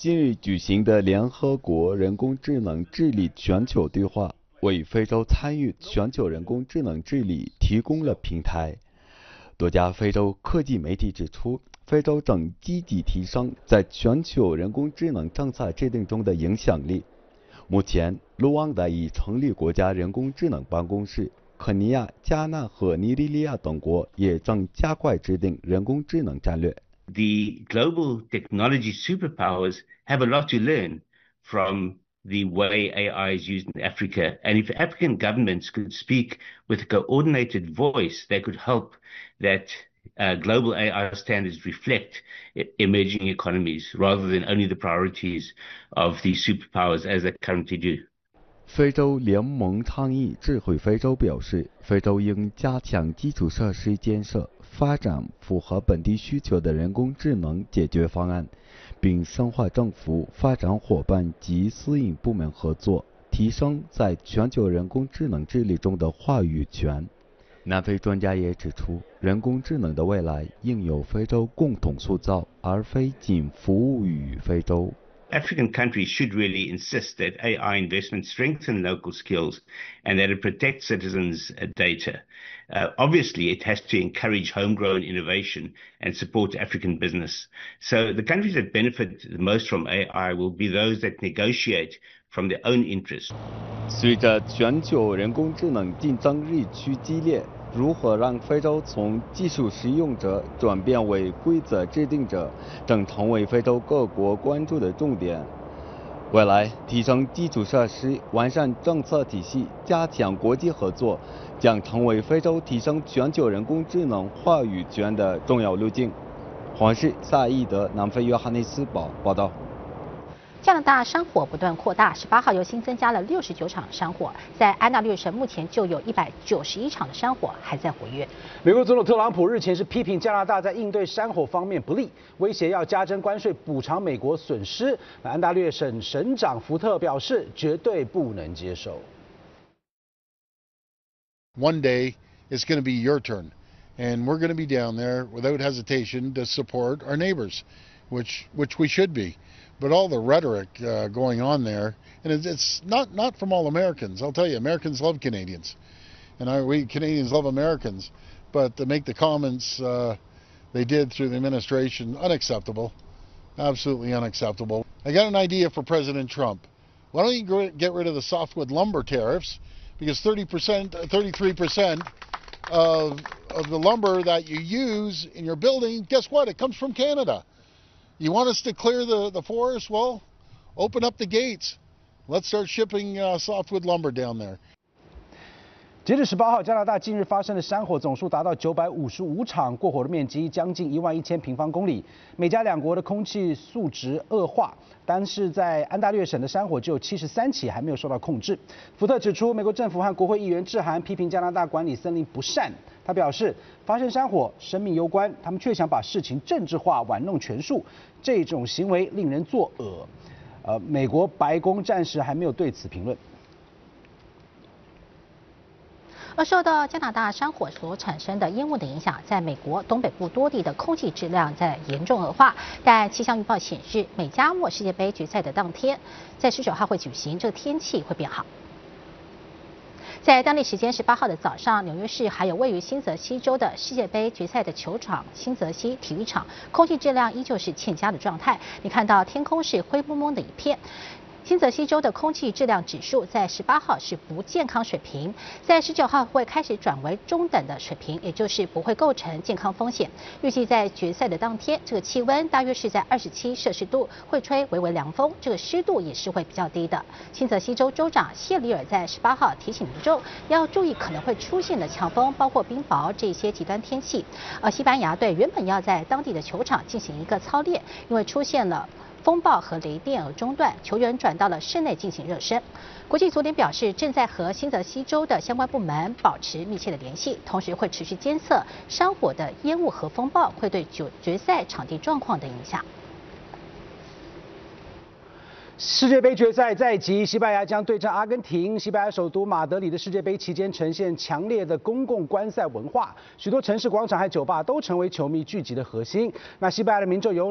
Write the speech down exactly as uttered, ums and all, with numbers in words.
近日举行的联合国人工智能治理全球对话，为非洲参与全球人工智能治理提供了平台。多家非洲科技媒体指出，非洲正积极提升在全球人工智能政策制定中的影响力。目前，卢旺达已成立国家人工智能办公室，肯尼亚、加纳和尼日利亚等国也正加快制定人工智能战略。 The global technology superpowers have a lot to learn from the way A I is used in Africa. And if African governments could speak with a coordinated voice, they could help that uh, global A I standards reflect emerging economies rather than only the priorities of the superpowers as they currently do. 非洲联盟倡议智慧非洲表示，非洲应加强基础设施建设，发展符合本地需求的人工智能解决方案，并深化政府、发展伙伴及私营部门合作，提升在全球人工智能治理中的话语权。南非专家也指出，人工智能的未来应由非洲共同塑造，而非仅服务于非洲。 African countries should really insist that A I investment strengthen local skills and that it protects citizens' data. Uh, obviously, it has to encourage homegrown innovation and support African business. So the countries that benefit the most from A I will be those that negotiate from their own interests. 随着全球人工智能竞争日趋激烈，如何让非洲从技术使用者转变为规则制定者，正成为非洲各国关注的重点。未来，提升基础设施、完善政策体系、加强国际合作，将成为非洲提升全球人工智能话语权的重要路径。黄氏萨义德，南非约翰内斯堡报道。 加拿大山火不断扩大，十八号又新增加了六十九场山火，在安大略省目前就有一百九十一场的山火还在活跃。 美国总统特朗普日前是批评加拿大在应对山火方面不力，威胁要加征关税补偿美国损失。那安大略省省长福特表示，绝对不能接受。 One day it's going to be your turn, and we're going to be down there without hesitation to support our neighbors, which which we should be. But all the rhetoric uh, going on there, and it's, it's not not from all Americans. I'll tell you, Americans love Canadians, and I, we Canadians love Americans. But to make the comments uh, they did through the administration, unacceptable, absolutely unacceptable. I got an idea for President Trump. Why don't you get rid of the softwood lumber tariffs? Because thirty percent, thirty-three percent of of the lumber that you use in your building, guess what? It comes from Canada. You want us to clear the, the forest? Well, open up the gates. Let's start shipping uh, softwood lumber down there. 截至十八号，加拿大近日发生的山火总数达到九百五十五场，过火的面积将近一万一千平方公里。美加两国的空气素质恶化，但是在安大略省的山火只有七十三起还没有受到控制。福特指出，美国政府和国会议员致函批评加拿大管理森林不善。他表示，发生山火生命攸关，他们却想把事情政治化，玩弄权术，这种行为令人作恶。呃，美国白宫暂时还没有对此评论。 而受到加拿大山火所产生的烟雾的影响，在美国东北部多地的空气质量在严重恶化。但气象预报显示，美加墨世界杯决赛的当天，在十九号会举行，这个天气会变好。在当地时间十八号的早上，纽约市还有位于新泽西州的世界杯决赛的球场新泽西体育场，空气质量依旧是欠佳的状态。你看到天空是灰蒙蒙的一片。新泽西州的空气质量指数在十八号是不健康水平，在十九号会开始转为中等的水平，也就是不会构成健康风险。预计在决赛的当天，这个气温大约是在二十七摄氏度，会吹微微凉风，这个湿度也是会比较低的。新泽西州州长谢里尔在十八号提醒民众要注意可能会出现的强风，包括冰雹这些极端天气。而西班牙队原本要在当地的球场进行一个操练，因为出现了风暴和雷电而中断，球员转到了室内进行热身。国际足联表示，正在和新泽西州的相关部门保持密切的联系，同时会持续监测山火的烟雾和风暴会对决决赛场地状况的影响。 世界杯决赛在即，西班牙将对阵阿根廷。西班牙首都马德里的世界杯期间呈现强烈的公共观赛文化，许多城市广场和酒吧都成为球迷聚集的核心。那西班牙的民众有